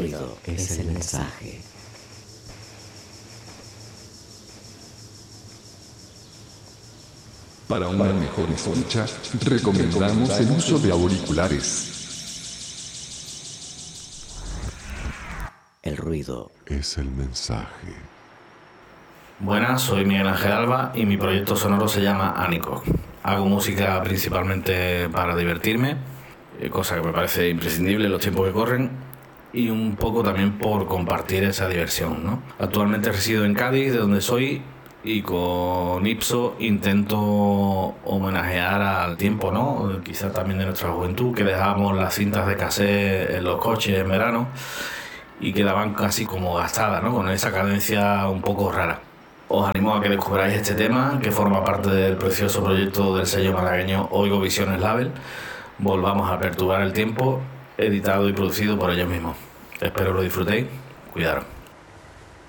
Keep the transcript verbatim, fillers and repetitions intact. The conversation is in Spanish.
ruido es el mensaje. Para una mejor escucha, recomendamos el uso de auriculares. El ruido es el mensaje. Buenas, soy Miguel Ángel Alba y mi proyecto sonoro se llama Ánico. Hago música principalmente para divertirme, cosa que me parece imprescindible en los tiempos que corren, y un poco también por compartir esa diversión, ¿no? Actualmente resido en Cádiz, de donde soy, y con Ipso intento homenajear al tiempo, ¿no? Quizás también de nuestra juventud, que dejábamos las cintas de cassette en los coches en verano y quedaban casi como gastadas, ¿no? Con esa cadencia un poco rara. Os animo a que descubráis este tema, que forma parte del precioso proyecto del sello malagueño Oigo Visiones Label. Volvamos a perturbar el tiempo, editado y producido por ellos mismos. Espero lo disfrutéis. Cuidaros.